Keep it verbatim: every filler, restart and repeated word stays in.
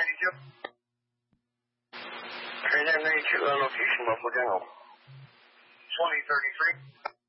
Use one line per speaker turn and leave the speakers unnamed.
ninety-two. Transit ninety-two, uh, location, Buffalo General. twenty thirty-three.